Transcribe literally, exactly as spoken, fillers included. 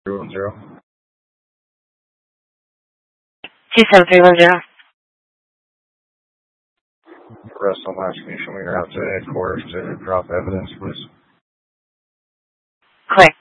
three one zero. two seven three one zero. Russell, I'm asking you, show me your out to headquarters to drop evidence, please. Correct.